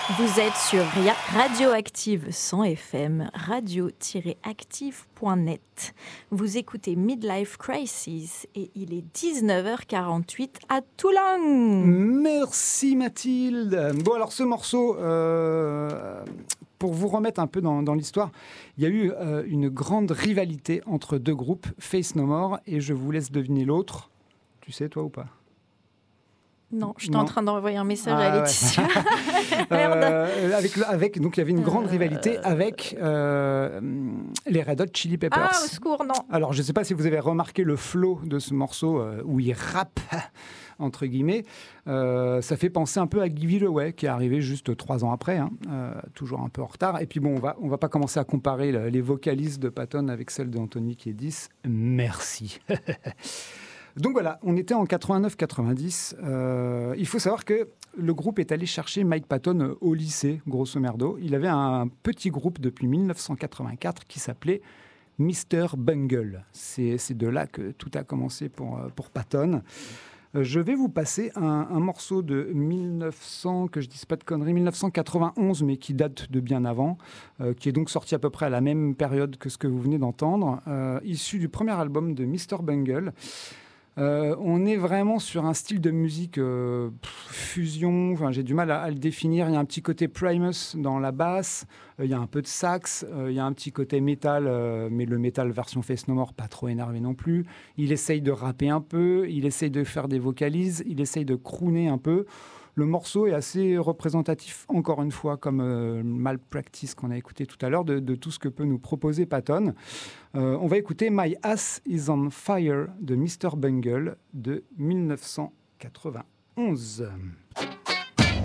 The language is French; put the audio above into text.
Vous êtes sur Radioactive 100 FM, radio-active.net. Vous écoutez Midlife Crisis et il est 19h48 à Toulon. Merci Mathilde. Bon alors ce morceau, pour vous remettre un peu dans l'histoire, il y a eu une grande rivalité entre deux groupes, Faith No More, et je vous laisse deviner l'autre. Tu sais toi ou pas ? Non, j'étais en train d'envoyer un message à Laetitia. Donc il y avait une grande rivalité avec les Red Hot Chili Peppers. Ah, au secours, non. Alors je ne sais pas si vous avez remarqué le flow de ce morceau où il rappe, entre guillemets. Ça fait penser un peu à Give It Away, qui est arrivé juste 3 ans après, toujours un peu en retard. Et puis bon, on va pas commencer à comparer les vocalises de Patton avec celles d'Anthony Kiedis. Merci. Donc voilà, on était en 89-90. Il faut savoir que le groupe est allé chercher Mike Patton au lycée, grosso merdo. Il avait un petit groupe depuis 1984 qui s'appelait Mr. Bungle. C'est de là que tout a commencé pour Patton. Je vais vous passer un morceau de 1991, mais qui date de bien avant, qui est donc sorti à peu près à la même période que ce que vous venez d'entendre, issu du premier album de Mr. Bungle. On est vraiment sur un style de musique fusion, j'ai du mal à le définir. Il y a un petit côté Primus dans la basse, il y a un peu de sax, il y a un petit côté métal, mais le métal version Faith No More, pas trop énervé non plus. Il essaye de rapper un peu, il essaye de faire des vocalises, il essaye de crooner un peu. Le morceau est assez représentatif, encore une fois, comme Malpractice qu'on a écouté tout à l'heure, de tout ce que peut nous proposer Patton. On va écouter My Ass is on Fire de Mr. Bungle de 1991.